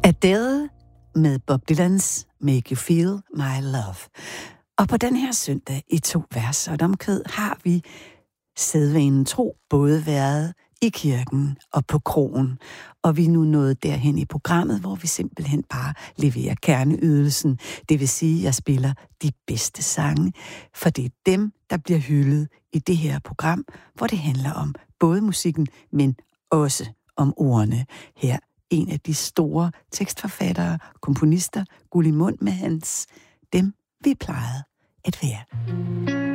Adele med Bob Dylan's Make You Feel My Love. Og på den her søndag i 2 vers og et omkvæd har vi sædvanen tro både været i kirken og på kroen. Og vi er nu nået derhen i programmet, hvor vi simpelthen bare leverer kerneydelsen. Det vil sige, at jeg spiller de bedste sange, for det er dem, der bliver hyldet i det her program, hvor det handler om både musikken, men også om ordene. Her en af de store tekstforfattere, komponister, Gulli Mund med hans Dem vi plejede at være.